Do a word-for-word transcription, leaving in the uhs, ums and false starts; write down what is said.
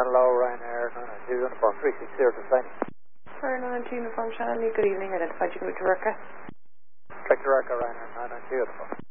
Hello, Ryanair, nine nine two uniform three six zero to sign. nine nine two uniform Shanley, good evening, identified you with Director. Director Ryanair, nine nine two uniform.